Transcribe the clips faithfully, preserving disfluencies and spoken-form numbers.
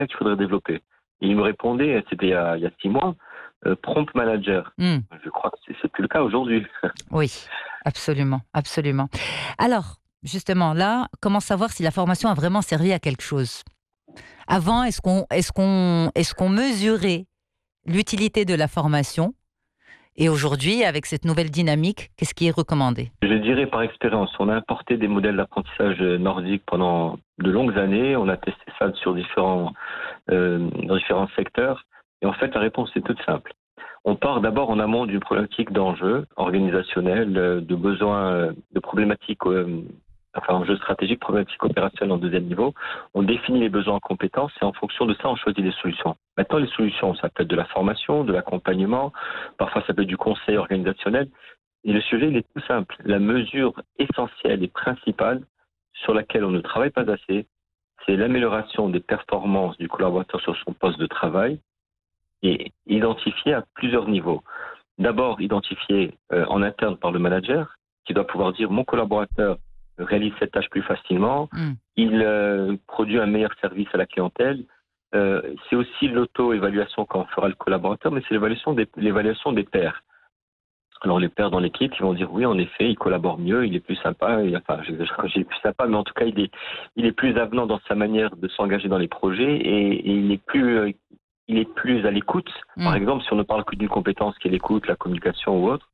qu'il faudrait développer. Et il me répondait, c'était il y a, il y a six mois, euh, prompt manager. Mm. Je crois que c'est, c'est plus le cas aujourd'hui. Oui, absolument, absolument. Alors, justement, là, comment savoir si la formation a vraiment servi à quelque chose? Avant, est-ce qu'on, est-ce qu'on, est-ce qu'on mesurait l'utilité de la formation? Et aujourd'hui, avec cette nouvelle dynamique, qu'est-ce qui est recommandé? Je dirais par expérience, on a importé des modèles d'apprentissage nordiques pendant de longues années. On a testé ça sur différents, euh, dans différents secteurs. Et en fait, la réponse est toute simple. On part d'abord en amont d'une problématique d'enjeux organisationnels, de besoins, de problématiques, euh, enfin enjeux stratégiques, problématiques opérationnelles en deuxième niveau. On définit les besoins en compétences et en fonction de ça, on choisit les solutions. Maintenant, les solutions, ça peut être de la formation, de l'accompagnement, parfois ça peut être du conseil organisationnel. Et le sujet, il est tout simple. La mesure essentielle et principale sur laquelle on ne travaille pas assez, c'est l'amélioration des performances du collaborateur sur son poste de travail et identifié à plusieurs niveaux. D'abord, identifié euh, en interne par le manager, qui doit pouvoir dire mon collaborateur réalise cette tâche plus facilement, mm. il euh, produit un meilleur service à la clientèle. Euh, c'est aussi l'auto-évaluation qu'en fera le collaborateur, mais c'est l'évaluation des, l'évaluation des pairs. Alors les pairs dans l'équipe, ils vont dire oui, en effet, il collabore mieux, il est plus sympa, et, enfin, je il est plus sympa, mais en tout cas, il est, il est plus avenant dans sa manière de s'engager dans les projets et, et il est plus... Euh, il est plus à l'écoute. Mmh. Par exemple, si on ne parle que d'une compétence qui est l'écoute, la communication ou autre.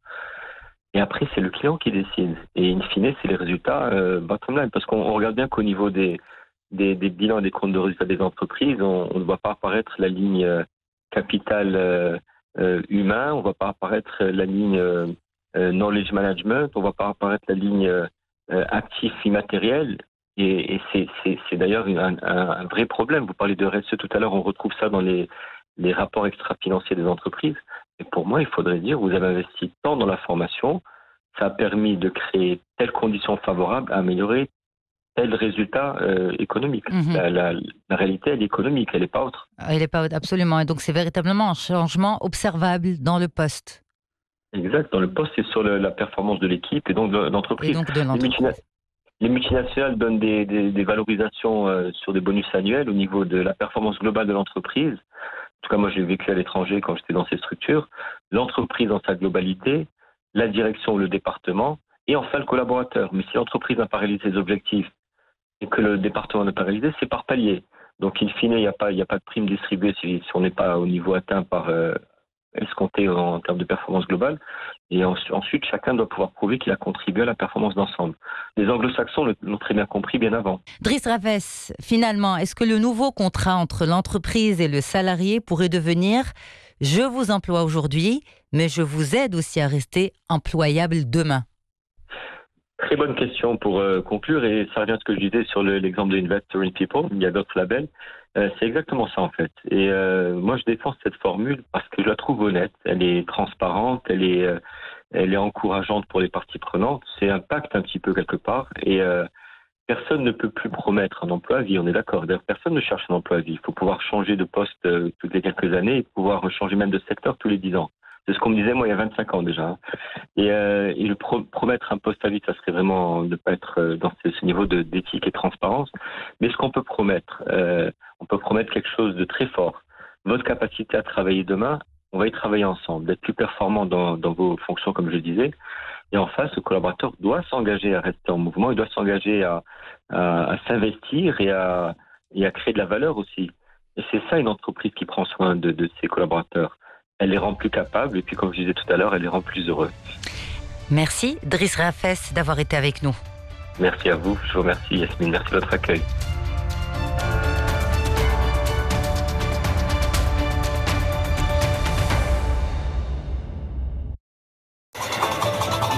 Et après, c'est le client qui décide. Et in fine, c'est les résultats euh, bottom line. Parce qu'on regarde bien qu'au niveau des, des, des bilans et des comptes de résultats des entreprises, on, on ne voit pas apparaître la ligne euh, capital euh, euh, humain, on ne voit pas apparaître la ligne euh, knowledge management, on ne voit pas apparaître la ligne euh, actif immatériel. Et, et c'est, c'est, c'est d'ailleurs un, un, un vrai problème. Vous parlez de R S E tout à l'heure, on retrouve ça dans les, les rapports extra-financiers des entreprises. Et pour moi, il faudrait dire, vous avez investi tant dans la formation, ça a permis de créer telles conditions favorables à améliorer tel résultat euh, économique. Mm-hmm. La, la, la réalité, elle est économique, elle n'est pas autre. Elle n'est pas autre, absolument. Et donc, c'est véritablement un changement observable dans le poste. Exact. Dans le poste, c'est sur le, la performance de l'équipe et donc de l'entreprise. Et donc de l'entreprise. Les multinationales donnent des, des, des valorisations euh, sur des bonus annuels au niveau de la performance globale de l'entreprise. En tout cas, moi, j'ai vécu à l'étranger quand j'étais dans ces structures. L'entreprise dans sa globalité, la direction ou le département, et enfin le collaborateur. Mais si l'entreprise n'a pas réalisé ses objectifs et que le département n'a pas réalisé, c'est par palier. Donc, in fine, il n'y a pas, il n'y a pas de prime distribuée si, si on n'est pas au niveau atteint par euh, escompté en, en termes de performance globale. Et ensuite, chacun doit pouvoir prouver qu'il a contribué à la performance d'ensemble. Les anglo-saxons l'ont très bien compris bien avant. Driss Rafès, finalement, est-ce que le nouveau contrat entre l'entreprise et le salarié pourrait devenir « je vous emploie aujourd'hui, mais je vous aide aussi à rester employable demain » ? Très bonne question pour euh, conclure, et ça revient à ce que je disais sur le, l'exemple de Investor in People. Il y a d'autres labels. Euh, c'est exactement ça en fait. Et euh, moi, je défends cette formule parce que je la trouve honnête. Elle est transparente, elle est, euh, elle est encourageante pour les parties prenantes. C'est un pacte un petit peu quelque part. Et euh, personne ne peut plus promettre un emploi à vie. On est d'accord. D'ailleurs, personne ne cherche un emploi à vie. Il faut pouvoir changer de poste euh, toutes les quelques années et pouvoir changer même de secteur tous les dix ans. C'est ce qu'on me disait, moi, il y a vingt-cinq ans déjà. Et, euh, et le pro- promettre un poste à vie, ça serait vraiment ne pas être dans ce, ce niveau de, d'éthique et de transparence. Mais ce qu'on peut promettre, euh, on peut promettre quelque chose de très fort. Votre capacité à travailler demain, on va y travailler ensemble, d'être plus performant dans, dans vos fonctions, comme je disais. Et en face, le collaborateur doit s'engager à rester en mouvement, il doit s'engager à, à, à s'investir et à, et à créer de la valeur aussi. Et c'est ça une entreprise qui prend soin de, de ses collaborateurs. Elle les rend plus capables et puis, comme je disais tout à l'heure, elle les rend plus heureux. Merci Driss Rafès d'avoir été avec nous. Merci à vous, je vous remercie Yasmine, merci de votre accueil.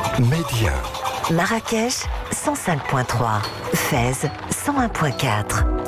Média. Marrakech cent cinq virgule trois, Fès cent un virgule quatre.